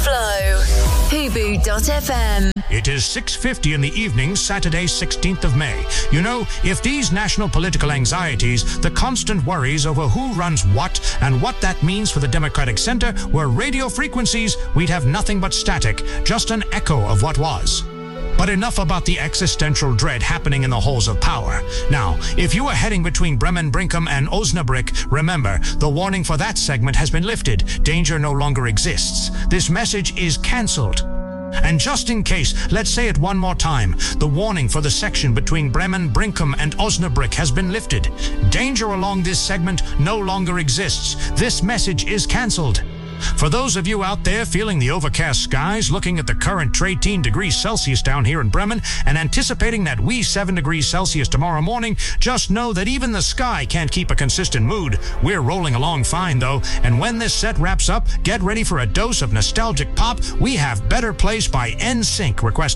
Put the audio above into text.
Flow. Hubu.fm. It is 6:50 in the evening, Saturday, 16th of May. You know, if these national political anxieties, the constant worries over who runs what and what that means for the Democratic Center were radio frequencies, we'd have nothing but static, just an echo of what was. But enough about the existential dread happening in the halls of power. Now, if you are heading between Bremen Brinkum and Osnabrück, remember, the warning for that segment has been lifted. Danger no longer exists. This message is cancelled. And just in case, let's say it one more time. The warning for the section between Bremen Brinkum and Osnabrück has been lifted. Danger along this segment no longer exists. This message is cancelled. For those of you out there feeling the overcast skies, looking at the current 18 degrees Celsius down here in Bremen, and anticipating that wee 7 degrees Celsius tomorrow morning, just know that even the sky can't keep a consistent mood. We're rolling along fine, though, and when this set wraps up, get ready for a dose of nostalgic pop. We have Better Place by NSYNC requested.